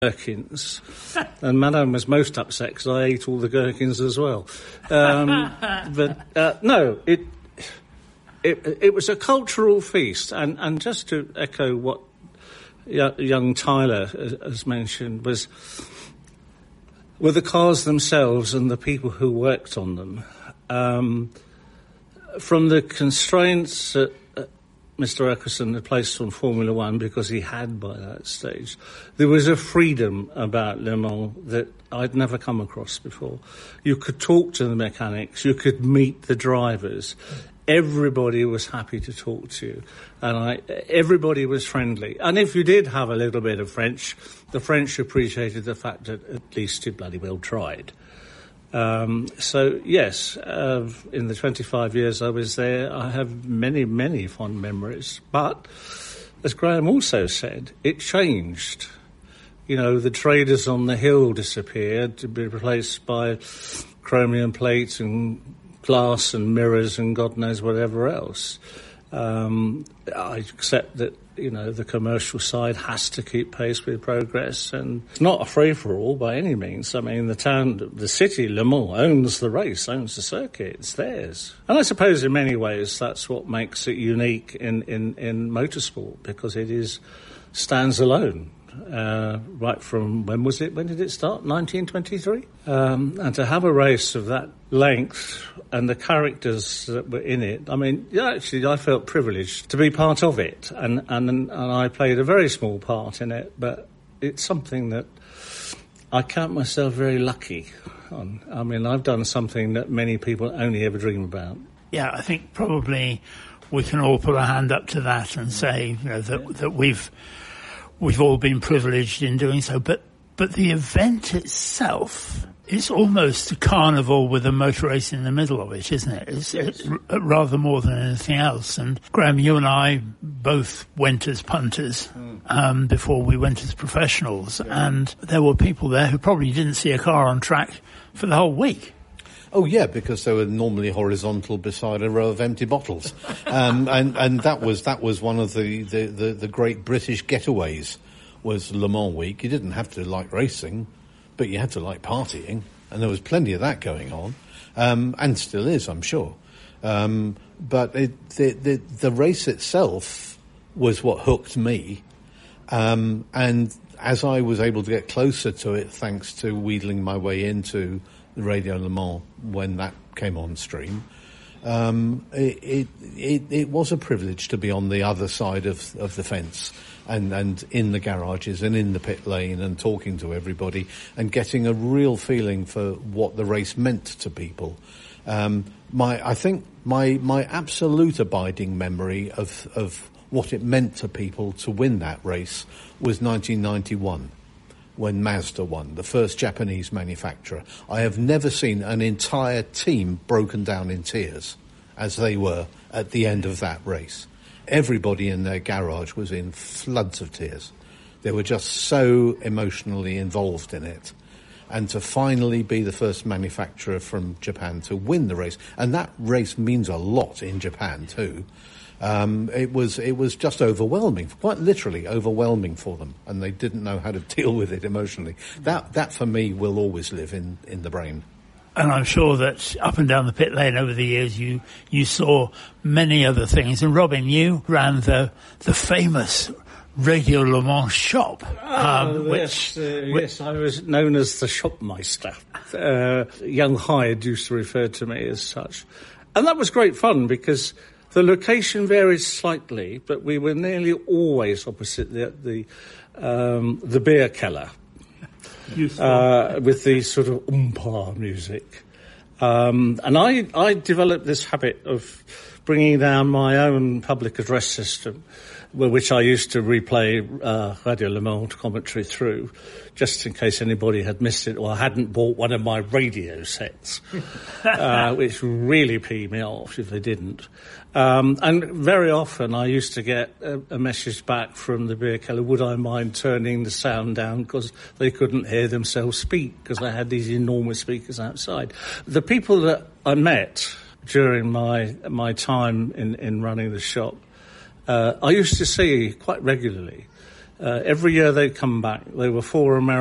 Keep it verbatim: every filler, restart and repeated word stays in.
gherkins, and Madame was most upset because I ate all the gherkins as well. Um, but uh, no, it, it it was a cultural feast, and, and just to echo what young Tyler has mentioned, was were the cars themselves and the people who worked on them. Um, from the constraints that Mister Eccleston had placed on Formula One, because he had by that stage, there was a freedom about Le Mans that I'd never come across before. You could talk to the mechanics, you could meet the drivers. Everybody was happy to talk to you, and I, everybody was friendly. And if you did have a little bit of French, the French appreciated the fact that at least you bloody well tried. Um, so, yes, uh, in the twenty-five years I was there, I have many, many fond memories. But, as Graham also said, it changed. You know, the traders on the hill disappeared to be replaced by chromium plates and glass and mirrors and God knows whatever else. Um, I accept that, you know, the commercial side has to keep pace with progress, and it's not a free-for-all by any means. I mean, the town, the city, Le Mans, owns the race, owns the circuit, it's theirs. And I suppose in many ways that's what makes it unique in, in, in motorsport, because it is stands alone. Uh, right from, when was it, when did it start? nineteen twenty-three? Um, and to have a race of that length and the characters that were in it, I mean, yeah, actually I felt privileged to be part of it, and, and, and I played a very small part in it, but it's something that I count myself very lucky on. I mean, I've done something that many people only ever dream about. Yeah, I think probably we can all put our hand up to that and say, you know, that, that we've We've all been privileged in doing so, but but the event itself is almost a carnival with a motor race in the middle of it, isn't it? It's, yes. it's rather more than anything else. And Graham, you and I both went as punters mm. um, before we went as professionals, yeah. And there were people there who probably didn't see a car on track for the whole week. Oh, yeah, because they were normally horizontal beside a row of empty bottles. Um, and, and that was that was one of the, the, the, the great British getaways, was Le Mans week. You didn't have to like racing, but you had to like partying, and there was plenty of that going on, um, and still is, I'm sure. Um, but it, the, the, the race itself was what hooked me, um, and as I was able to get closer to it, thanks to wheedling my way into the Radio Le Mans when that came on stream, um, it, it, it, it was a privilege to be on the other side of, of the fence and, and in the garages and in the pit lane and talking to everybody and getting a real feeling for what the race meant to people. Um, my, I think my, my absolute abiding memory of, of what it meant to people to win that race was nineteen ninety-one. When Mazda won, the first Japanese manufacturer. I have never seen an entire team broken down in tears as they were at the end of that race. Everybody in their garage was in floods of tears. They were just so emotionally involved in it. And to finally be the first manufacturer from Japan to win the race, and that race means a lot in Japan too, Um, it was it was just overwhelming, quite literally overwhelming for them, and they didn't know how to deal with it emotionally. That that for me will always live in, in the brain. And I'm sure that up and down the pit lane over the years, you you saw many other things. And Robin, you ran the the famous Radio Le Mans shop, um, oh, which, yes, uh, which yes, I was known as the shopmeister. Uh, young Hyde used to refer to me as such, and that was great fun because the location varied slightly, but we were nearly always opposite the the, um, the beer keller, uh, with the sort of oompa music. Um, and I, I developed this habit of bringing down my own public address system, which I used to replay uh, Radio Le Mans commentary through, just in case anybody had missed it or hadn't bought one of my radio sets, uh, which really peed me off if they didn't. Um, and very often I used to get a, a message back from the beer keller, would I mind turning the sound down because they couldn't hear themselves speak because I had these enormous speakers outside. The people that I met during my my time in, in running the shop, uh, I used to see quite regularly. Uh, every year they'd come back. There were four American